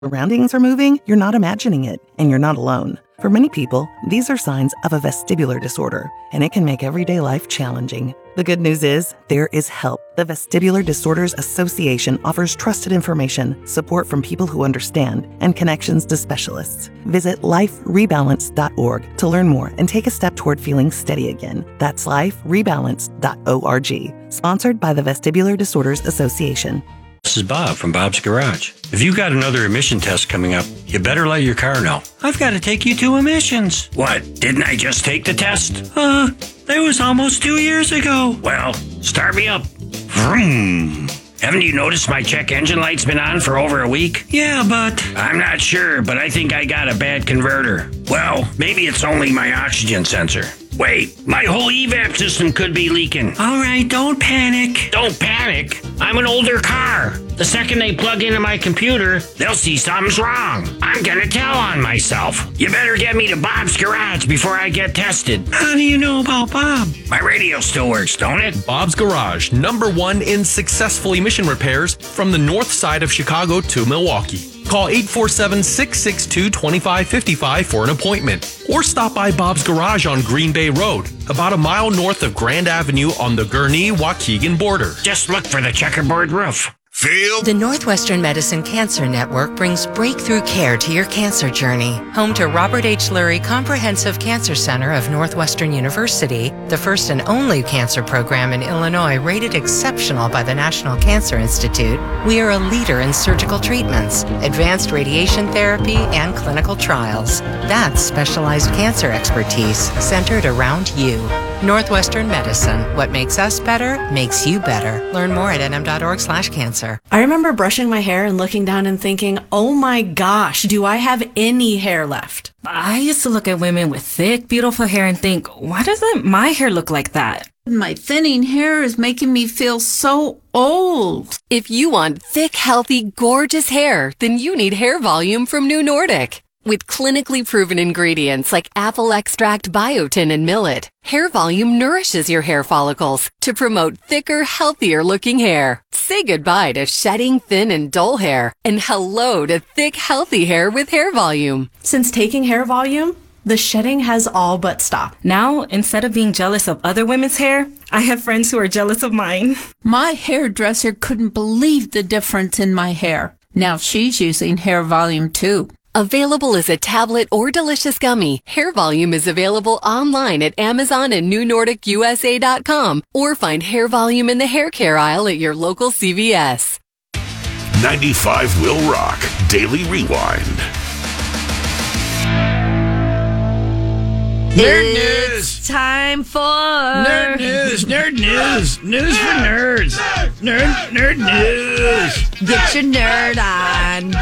surroundings are moving, you're not imagining it, and you're not alone. For many people, these are signs of a vestibular disorder, and it can make everyday life challenging. The good news is, there is help. The Vestibular Disorders Association offers trusted information, support from people who understand, and connections to specialists. Visit liferebalance.org to learn more and take a step toward feeling steady again. That's liferebalance.org. Sponsored by the Vestibular Disorders Association. This is Bob from Bob's Garage. If you've got another emission test coming up, you better let your car know. I've got to take you to emissions. What? Didn't I just take the test? That was almost 2 years ago. Well, start me up. Vroom. Haven't you noticed my check engine light's been on for over a week? Yeah, but... I'm not sure, but I think I got a bad converter. Well, maybe it's only my oxygen sensor. Wait, my whole evap system could be leaking. All right, don't panic. Don't panic? I'm an older car. The second they plug into my computer, they'll see something's wrong. I'm gonna tell on myself. You better get me to Bob's Garage before I get tested. How do you know about Bob? My radio still works, don't it? Bob's Garage, #1 in successful emission repairs from the north side of Chicago to Milwaukee. Call 847-662-2555 for an appointment. Or stop by Bob's Garage on Green Bay Road, about a mile north of Grand Avenue on the Gurnee-Waukegan border. Just look for the checkerboard roof. The Northwestern Medicine Cancer Network brings breakthrough care to your cancer journey. Home to Robert H. Lurie Comprehensive Cancer Center of Northwestern University, the first and only cancer program in Illinois rated exceptional by the National Cancer Institute, we are a leader in surgical treatments, advanced radiation therapy, and clinical trials. That's specialized cancer expertise centered around you. Northwestern Medicine. What makes us better makes you better. Learn more at nm.org/cancer. I remember brushing my hair and looking down and thinking, oh my gosh, do I have any hair left? I used to look at women with thick, beautiful hair and think, why doesn't my hair look like that? My thinning hair is making me feel so old. If you want thick, healthy, gorgeous hair, then you need Hair Volume from New Nordic. With clinically proven ingredients like apple extract, biotin, and millet, Hair Volume nourishes your hair follicles to promote thicker, healthier looking hair. Say goodbye to shedding, thin, and dull hair, and hello to thick, healthy hair with Hair Volume. Since taking Hair Volume, the shedding has all but stopped. Now, instead of being jealous of other women's hair, I have friends who are jealous of mine. My hairdresser couldn't believe the difference in my hair. Now she's using Hair Volume too. Available as a tablet or delicious gummy, Hair Volume is available online at Amazon and NewNordicUSA.com, or find Hair Volume in the hair care aisle at your local CVS. 95 Will Rock Daily Rewind. Nerd news! Time for nerd news! Nerd news! News for nerds! Nerd news! Get your nerd on.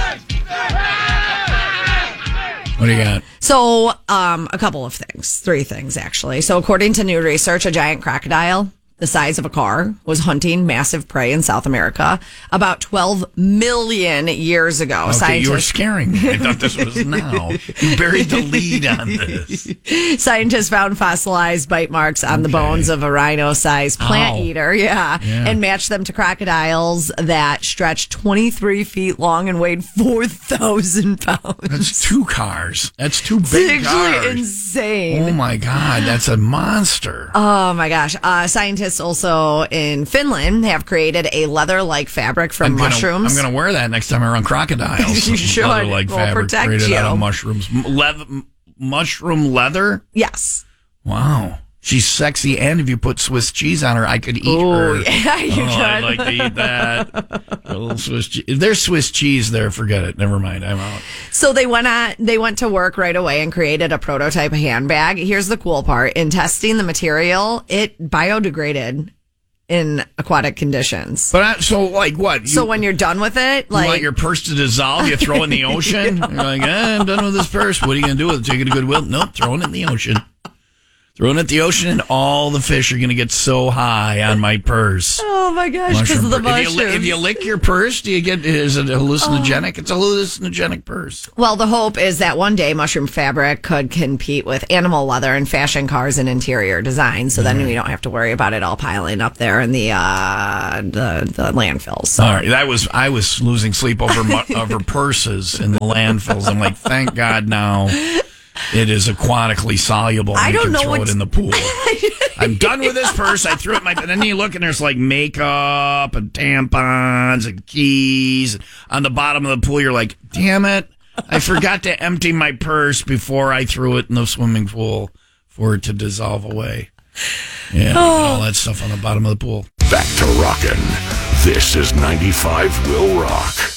What do you got? So, a couple of things. 3 things, actually. So, according to new research, a giant crocodile the size of a car was hunting massive prey in South America about 12 million years ago. Okay, you were scaring me. I thought this was now. You buried the lead on this. Scientists found fossilized bite marks on the bones of a rhino-sized plant eater, and matched them to crocodiles that stretched 23 feet long and weighed 4,000 pounds. That's 2 cars. That's 2 big cars. It's actually insane. Oh, my God. That's a monster. Oh, my gosh. Scientists also in Finland have created a leather-like fabric from mushrooms. I'm going to wear that next time I run crocodiles. You should. Leather-like fabric protect created you. out of mushrooms. Mushroom leather? Yes. Wow. She's sexy, and if you put Swiss cheese on her, I could eat her. Yeah, you could. I'd like to eat that. A little Swiss cheese. If there's Swiss cheese there, forget it. Never mind. I'm out. So they went to work right away and created a prototype handbag. Here's the cool part. In testing the material, it biodegraded in aquatic conditions. But so like what? So when you're done with it, you want your purse to dissolve, you throw it in the ocean. You're like, I'm done with this purse. What are you going to do with it? Take it to Goodwill? Nope, throw it in the ocean. Throw it at the ocean, and all the fish are going to get so high on my purse. Oh, my gosh, because of the mushrooms. If you lick your purse, is it hallucinogenic? It's a hallucinogenic purse. Well, the hope is that one day mushroom fabric could compete with animal leather in fashion cars and interior design, so then we don't have to worry about it all piling up there in the landfills. So. All right, I was losing sleep over purses in the landfills. I'm like, thank God now. It is aquatically soluble. I don't know. Throw it in the pool. I'm done with this purse. I threw it and then you look and there's like makeup and tampons and keys on the bottom of the pool. You're like, damn it! I forgot to empty my purse before I threw it in the swimming pool for it to dissolve away. Yeah, all that stuff on the bottom of the pool. Back to rockin'. This is 95 Will Rock.